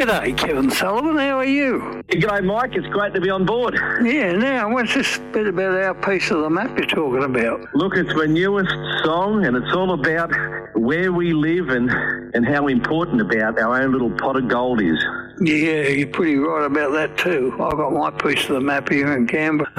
G'day, Kevin Sullivan. How are you? G'day, Mike. It's great to be on board. Yeah, now, what's this bit about our piece of the map you're talking about? Look, it's my newest song, and it's all about where we live and how important about our own little pot of gold is. Yeah, you're pretty right about that too. I've got my piece of the map here in Canberra.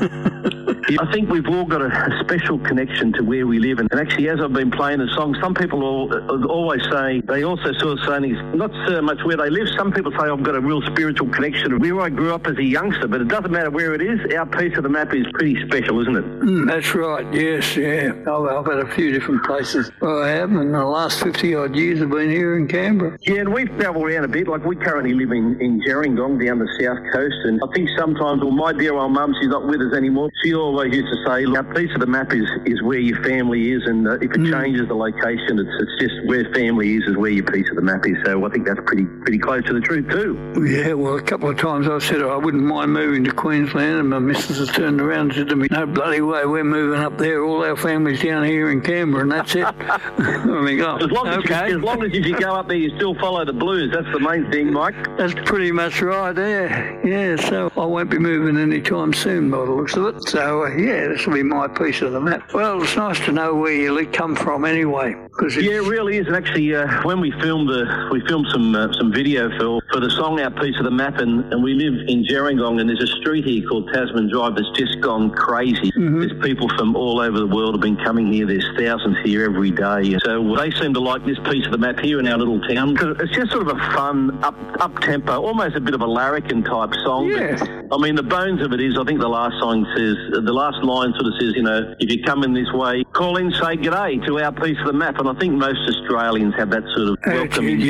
I think we've all got a special connection to where we live. And actually, as I've been playing the song, some people always say, they also sort of say, it's not so much where they live. Some people say, I've got a real spiritual connection to where I grew up as a youngster, but it doesn't matter where it is. Our piece of the map is pretty special, isn't it? That's right, yes, yeah. I've had a few different places where I have, and the last 50-odd years I've been here in Canberra. Yeah, and we've travelled around a bit. Like, we currently live in Gerringong, down the south coast, and I think sometimes, well, my dear old mum, she's not with us anymore, she always used to say, look, our piece of the map is where your family is, and if it changes the location, it's just where family is where your piece of the map is. So I think that's pretty close to the truth too. Yeah, well, a couple of times I said I wouldn't mind moving to Queensland, and my missus has turned around and said to me, no bloody way, we're moving up there, all our family's down here in Canberra, and that's it. I mean, oh, as long as if you go up there, you still follow the blues. That's the main thing, Mike. That's pretty much right, yeah, so I won't be moving anytime soon by the looks of it. So, yeah, this will be my piece of the map. Well, it's nice to know where you come from anyway. Yeah, it really is. And actually, when we filmed some video for the song Our Piece of the Map, and we live in Gerringong, and there's a street here called Tasman Drive that's just gone crazy. Mm-hmm. There's people from all over the world have been coming here. There's thousands here every day. So they seem to like this piece of the map here in our little town. It's just sort of a fun, up-tempo, almost a bit of a larrikin type song. Yeah. But, I mean, the bones of it is, I think the last line sort of says, you know, if you come in this way, call in, say g'day to our piece of the map. And I think most Australians have that sort of welcoming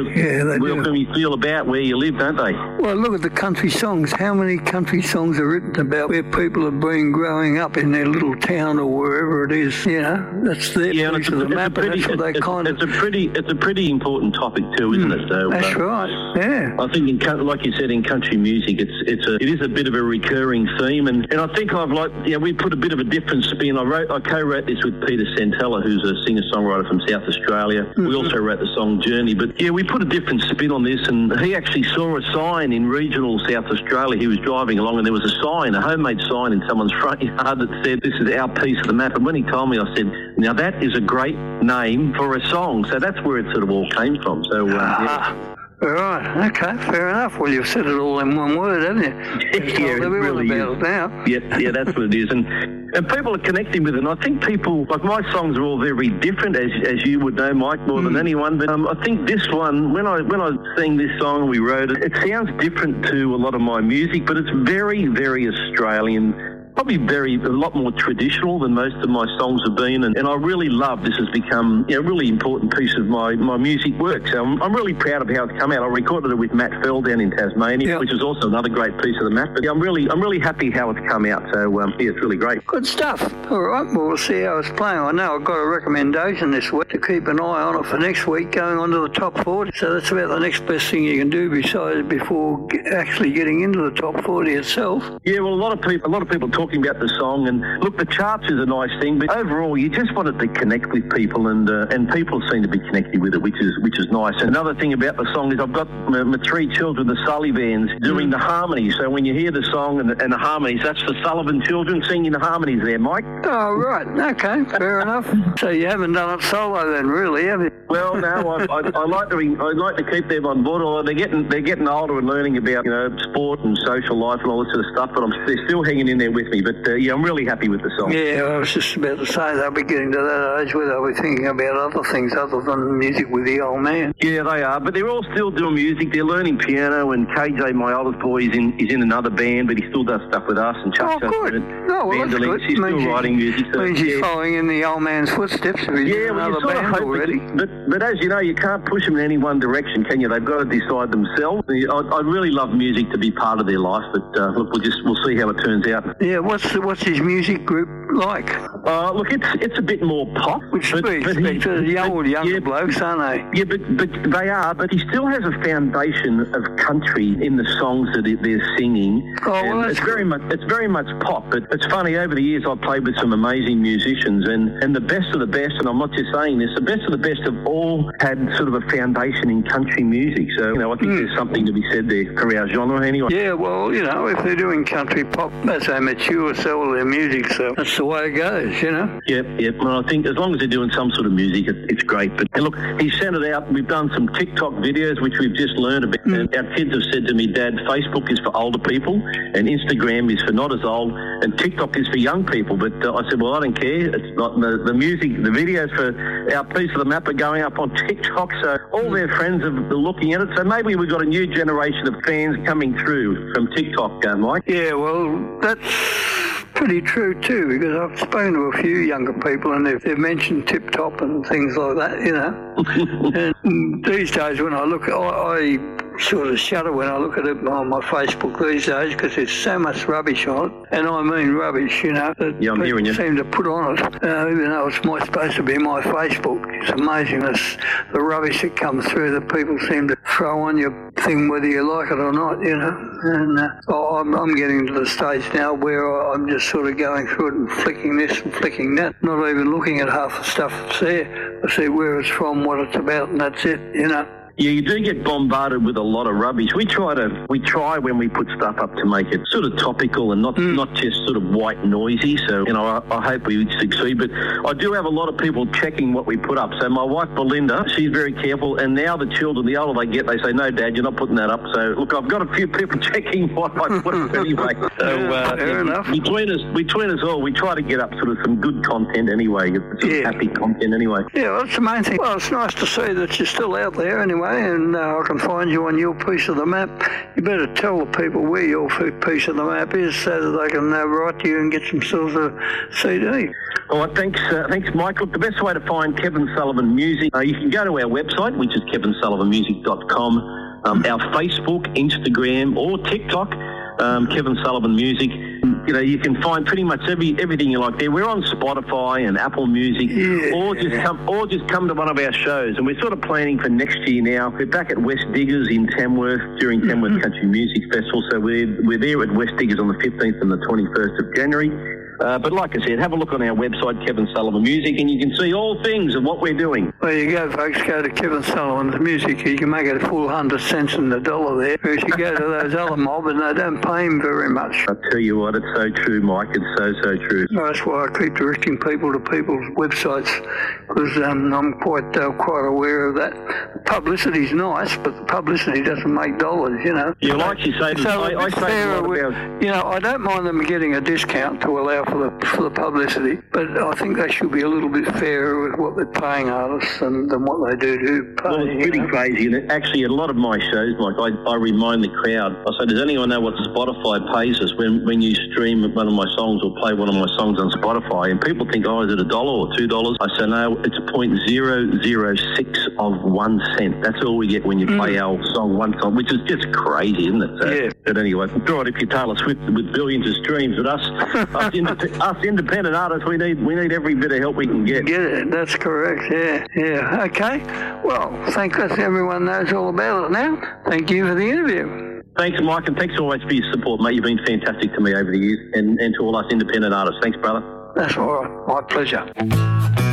feel about where you live, don't they? Well, look at the country songs. How many country songs are written about where people have been growing up in their little town or wherever it is? You know, that's their piece of the map. It's a pretty important topic too, isn't it? So that's right. Yeah. I think, like you said, in country music, it is a bit of a recurring theme, and I think we put a bit of a different spin. I co-wrote this with Peter Santella, who's a singer-songwriter from South Australia. Mm-hmm. We also wrote the song Journey, but yeah, we put a different spin on this, and he actually saw a sign in regional South Australia. He was driving along, and there was a sign, a homemade sign in someone's front yard that said, "This is our piece of the map." And when he told me, I said, now that is a great name for a song. So that's where it sort of all came from. So, yeah. Right, okay, fair enough. Well, you've said it all in one word, haven't you? Yeah, it really is. Now. Yeah, that's what it is. And people are connecting with it. And I think people, like, my songs are all very different, as you would know, Mike, more than anyone. But I think this one, when I sang this song and we wrote it, it sounds different to a lot of my music, but it's very, very Australian. Probably a lot more traditional than most of my songs have been, and I really love this has become a really important piece of my music work. So I'm really proud of how it's come out. I recorded it with Matt Fell down in Tasmania, which is also another great piece of the map. But yeah, I'm really happy how it's come out. So yeah, it's really great. Good stuff. All right, well, we'll see how it's playing. I know I've got a recommendation this week to keep an eye on it for next week, going on to the top 40. So that's about the next best thing you can do before actually getting into the top 40 itself. Yeah, well, a lot of people talking about the song, and look, the charts is a nice thing, but overall you just wanted to connect with people, and people seem to be connecting with it, which is nice. Another thing about the song is I've got my three children, the Sully bands, doing the harmonies. So when you hear the song and the harmonies, that's the Sullivan children singing the harmonies there, Mike. Oh, right, okay, fair enough. So you haven't done it solo then, really, have you? Well, no, I like to keep them on board. Although they're getting older and learning about sport and social life and all this sort of stuff, but they're still hanging in there with me. But yeah, I'm really happy with the song. Yeah, I was just about to say they'll be getting to that age where they'll be thinking about other things other than music with the old man. Yeah, they are, but they're all still doing music. They're learning piano, and KJ, my oldest boy, is in another band, but he still does stuff with us. And Chuck good. Oh, well, that's good. He's still writing music. So, means he's following in the old man's footsteps. If he's in another band already. But as you know, you can't push them in any one direction, can you? They've got to decide themselves. I really love music to be part of their life, but look, we'll see how it turns out. Yeah, what's his music group like? Look, it's a bit more pop. Which we expect younger blokes, aren't they? Yeah, but they are. But he still has a foundation of country in the songs that they're singing. Oh, well, it's very much pop. But it's funny. Over the years, I've played with some amazing musicians, and the best of the best. And I'm not just saying this. The best of the best have all had sort of a foundation in country music. So I think there's something to be said there for our genre, anyway. Yeah, well, if they're doing country pop, as they mature, so will their music. So that's the way it goes, Yep. Well, I think as long as they're doing some sort of music, it's great. But look, he sent it out. We've done some TikTok videos, which we've just learned about. And our kids have said to me, Dad, Facebook is for older people, and Instagram is for not as old, and TikTok is for young people. But I said, well, I don't care. It's not the music. The videos for our piece of the map are going up on TikTok, so all their friends are looking at it. So maybe we've got a new generation of fans coming through from TikTok, Mike. Yeah, well, that's pretty true too, because I've spoken to a few younger people and they've mentioned Tip Top and things like that, And these days when I look, I sort of shudder when I look at it on my Facebook these days, because there's so much rubbish on it, and I mean rubbish, that I'm hearing you. Seem to put on it, even though it's supposed to be my Facebook. It's amazing the rubbish that comes through that people seem to throw on your thing, whether you like it or not, And I'm getting to the stage now where I'm just sort of going through it and flicking this and flicking that, not even looking at half the stuff that's there. I see where it's from, what it's about, and that's it, Yeah, you do get bombarded with a lot of rubbish. We try when we put stuff up to make it sort of topical and not just sort of white noisy. So, I hope we succeed. But I do have a lot of people checking what we put up. So my wife, Belinda, she's very careful. And now the children, the older they get, they say, no, Dad, you're not putting that up. So, look, I've got a few people checking what I put up anyway. So, fair enough. Between us all, we try to get up sort of some good content anyway. Happy content anyway. Yeah, well, that's the main thing. Well, it's nice to see that you're still out there anyway. And I can find you on your piece of the map. You better tell the people where your piece of the map is so that they can write to you and get themselves a CD. All right, thanks, Mike. Look, the best way to find Kevin Sullivan Music, you can go to our website, which is kevinsullivanmusic.com, our Facebook, Instagram, or TikTok, Kevin Sullivan Music. You can find pretty much everything you like there. We're on Spotify and Apple Music, or just come to one of our shows. And we're sort of planning for next year now. We're back at West Diggers in Tamworth during Tamworth Country Music Festival. So we're there at West Diggers on the 15th and the 21st of January. But like I said, have a look on our website, Kevin Sullivan Music, and you can see all things of what we're doing. There you go, folks. Go to Kevin Sullivan's Music. You can make it a full 100 cents in the dollar there. Whereas you go to those other mob and they don't pay him very much. I tell you what, it's so true, Mike. It's so true. That's why I keep directing people to people's websites, because I'm quite aware of that. The publicity's nice, but the publicity doesn't make dollars, Yeah, like you say, I say a lot about... I don't mind them getting a discount to allow for the publicity, but I think they should be a little bit fairer with what they're paying artists than what they do to pay. Well, it's pretty crazy. And actually, a lot of my shows, Mike, I remind the crowd. I say, does anyone know what Spotify pays us when you stream one of my songs or play one of my songs on Spotify? And people think, is it $1 or $2? I say, no, it's 0.006 of 1 cent. That's all we get when you play our song one time, which is just crazy, isn't it? So, yeah. But anyway, it's all right if you're Taylor Swift with billions of streams, but us independent artists, we need every bit of help we can get. Yeah, that's correct. Yeah. Okay. Well, thank us. Everyone knows all about it now. Thank you for the interview. Thanks, Mike, and thanks always for your support, mate. You've been fantastic to me over the years, and to all us independent artists. Thanks, brother. That's all right. My pleasure.